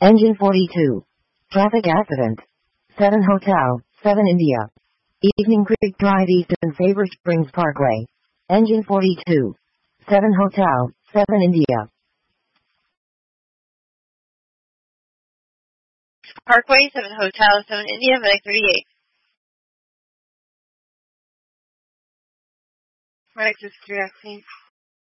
Engine 42. Traffic accident. 7 Hotel, 7 India. Evening Creek Drive Easton Sabre Springs Parkway. Engine 42. 7 Hotel, 7 India. Parkway, 7 Hotel, 7 India, Medic 38. Medic 63, vaccine.